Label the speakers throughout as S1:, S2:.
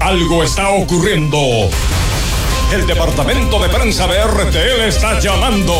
S1: Algo está ocurriendo. El departamento de prensa de RTL está llamando.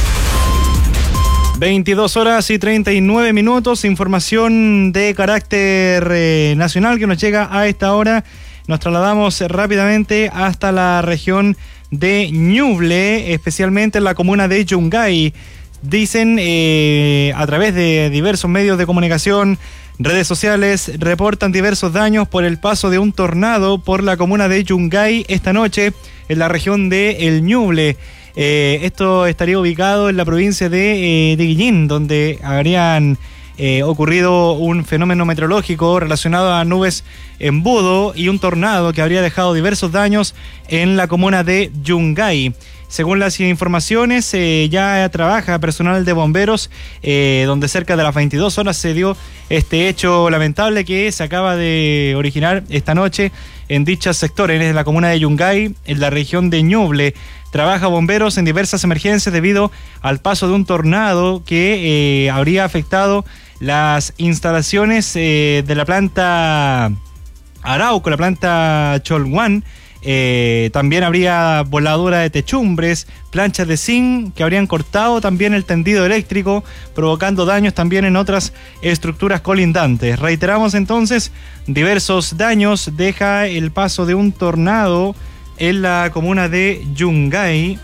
S2: 22:39. Información de carácter nacional que nos llega a esta hora. Nos trasladamos rápidamente hasta la región de Ñuble, especialmente en la comuna de Yungay. Dicen a través de diversos medios de comunicación, redes sociales, reportan diversos daños por el paso de un tornado por la comuna de Yungay esta noche en la región de El Ñuble. Esto estaría ubicado en la provincia de Guillín, donde habrían ocurrido un fenómeno meteorológico relacionado a nubes embudo y un tornado que habría dejado diversos daños en la comuna de Yungay. Según las informaciones, ya trabaja personal de bomberos, donde cerca de las 22 horas se dio este hecho lamentable que se acaba de originar esta noche en dichos sectores, en la comuna de Yungay, en la región de Ñuble. Trabaja bomberos en diversas emergencias debido al paso de un tornado que habría afectado las instalaciones de la planta Arauco, la planta Cholguán. También habría voladura de techumbres, planchas de zinc que habrían cortado también el tendido eléctrico, provocando daños también en otras estructuras colindantes. Reiteramos entonces, diversos daños deja el paso de un tornado en la comuna de Yungay,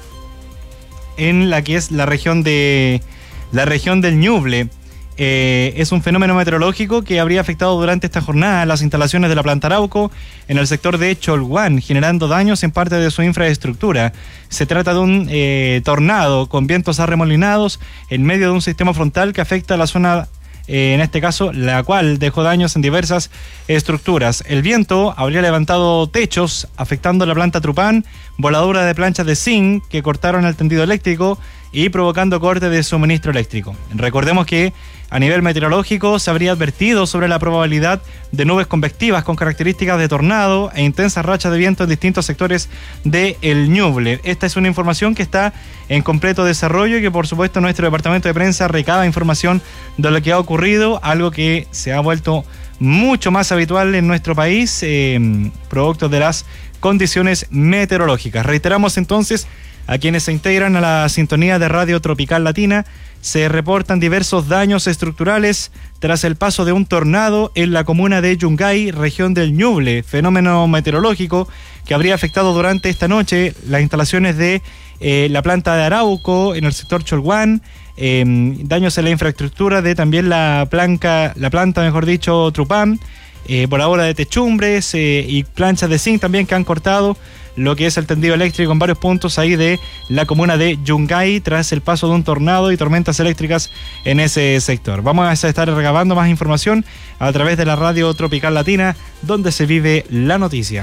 S2: en la que es la región del Ñuble. Es un fenómeno meteorológico que habría afectado durante esta jornada las instalaciones de la planta Arauco en el sector de Cholguán, generando daños en parte de su infraestructura. Se trata de un tornado con vientos arremolinados en medio de un sistema frontal que afecta a la zona, en este caso, la cual dejó daños en diversas estructuras. El viento habría levantado techos, afectando la planta Trupán, voladura de planchas de zinc que cortaron el tendido eléctrico y provocando corte de suministro eléctrico. Recordemos que a nivel meteorológico se habría advertido sobre la probabilidad de nubes convectivas con características de tornado e intensas rachas de viento en distintos sectores de El Ñuble. Esta es una información que está en completo desarrollo y que por supuesto nuestro departamento de prensa recaba información de lo que ha ocurrido, algo que se ha vuelto mucho más habitual en nuestro país, producto de las condiciones meteorológicas. Reiteramos entonces a quienes se integran a la sintonía de Radio Tropical Latina. Se reportan diversos daños estructurales tras el paso de un tornado en la comuna de Yungay, región del Ñuble, fenómeno meteorológico que habría afectado durante esta noche las instalaciones de la planta de Arauco en el sector Cholguán, daños en la infraestructura de también la planta Trupán, voladura de techumbres y planchas de zinc también que han cortado lo que es el tendido eléctrico en varios puntos ahí de la comuna de Yungay tras el paso de un tornado y tormentas eléctricas en ese sector. Vamos a estar recabando más información a través de la Radio Tropical Latina, donde se vive la noticia.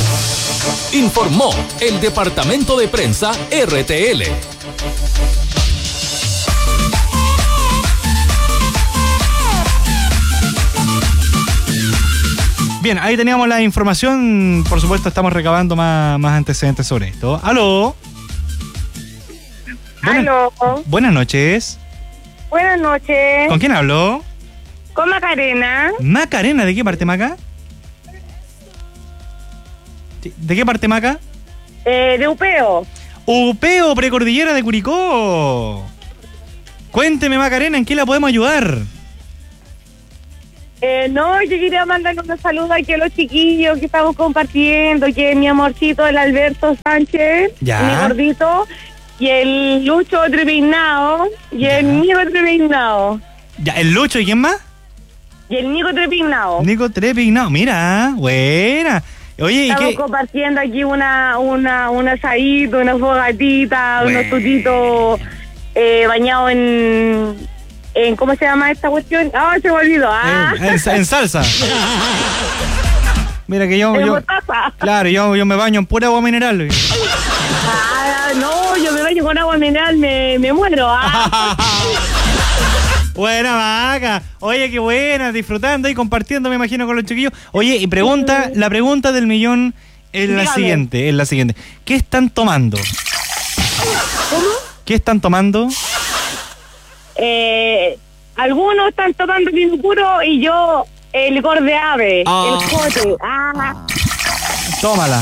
S3: Informó el departamento de prensa RTL.
S2: Bien, ahí teníamos la información. Por supuesto, estamos recabando más antecedentes sobre esto. ¡Aló!
S4: ¡Aló!
S2: Buenas noches.
S4: Buenas noches.
S2: ¿Con quién hablo?
S4: Con Macarena.
S2: ¿Macarena? ¿De qué parte, Maca? ¿De qué parte, Maca?
S4: De Upeo.
S2: Upeo, precordillera de Curicó. Cuénteme, Macarena, ¿en qué la podemos ayudar?
S4: No, yo quería mandarle un saludo aquí a los chiquillos que estamos compartiendo, que es mi amorcito, el Alberto Sánchez,
S2: ya,
S4: mi gordito, y el Lucho Trepeinado, y
S2: ya,
S4: el Nico Trepeinado.
S2: Ya, ¿el Lucho y quién más?
S4: Y el Nico Trepeinado.
S2: Nico Trepeinado, mira, buena. Oye,
S4: estamos
S2: ¿y qué?
S4: Compartiendo aquí un asadito, una fogatita, bueno, unos tutitos bañados en ¿cómo se llama esta cuestión? ¡Ah, se me olvidó!
S2: En salsa. Mira que yo claro, yo me baño en pura agua mineral.
S4: No, yo me baño con agua mineral, me muero.
S2: Buena, Maca. Oye, qué buena, disfrutando y compartiendo, me imagino, con los chiquillos. Oye, y la pregunta del millón es la siguiente. ¿Qué están tomando?
S4: ¿Cómo?
S2: ¿Qué están tomando?
S4: Algunos están tomando vino puro y yo el licor de ave, el jote.
S2: Tómala.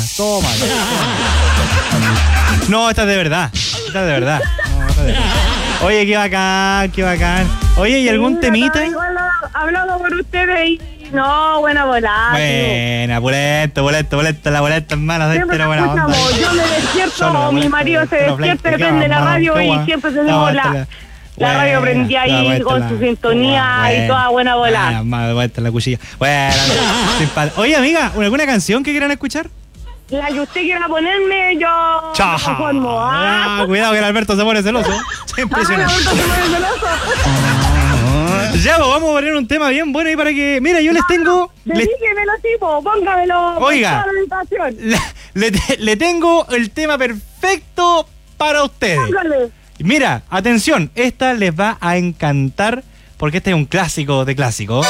S2: No, esta es de verdad. No, esta es de verdad. Oye, qué bacán. Oye, ¿y algún temita?
S4: Igual hablado por ustedes y no, buena volada.
S2: Buena, pulento, la boleta en manos de
S4: Siempre
S2: este,
S4: nos
S2: buena onda.
S4: escuchamos. Yo me despierto,
S2: Solo,
S4: mi marido se despierta, depende de la radio y siempre tenemos la radio prendida ahí con su sintonía y toda buena volada.
S2: Más vuelta la cuchilla. Bueno, oye, amiga, ¿alguna canción que quieran escuchar?
S4: La que usted quiera ponerme, yo me conformo.
S2: Cuidado que el Alberto se pone celoso. Impresionante.
S4: Alberto se pone celoso.
S2: Ya, pues vamos a poner un tema bien bueno ahí para que... Mira, yo les tengo...
S4: Dedíquemelo, tipo, póngamelo.
S2: Oiga, le tengo el tema perfecto para ustedes.
S4: Póngale.
S2: Mira, atención, esta les va a encantar porque este es un clásico de clásicos.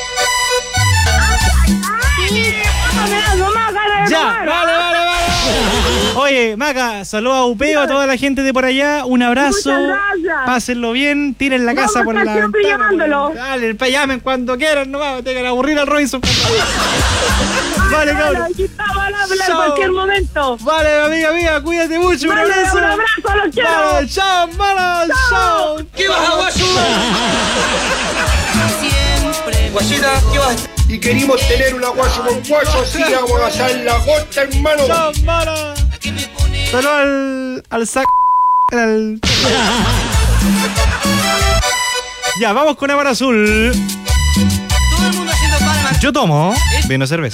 S2: Ya, vale. Oye, Maca, saludos a Upeo, a toda la gente de por allá, un abrazo. Pásenlo bien, tiren la casa por la ventana. Dale, llamen cuando quieran, nomás, tengan que aburrir al Robinson. Vale, cabrón.
S4: Aquí estamos al habla en cualquier momento.
S2: Vale, amiga mía, cuídate mucho, un abrazo.
S4: Un abrazo, los quiero.
S2: Vale, chao, mala, chao.
S5: ¿Qué vas a Guasu? Guasita, ¿qué vas a estar?
S6: Y queremos tener una guaso con guaso, así que vamos a hacer la gota, hermano.
S2: Chao, mala. Solo al sac... Ya, vamos con Amar Azul.
S5: Todo el mundo haciendo palmas.
S2: Yo tomo vino cerveza.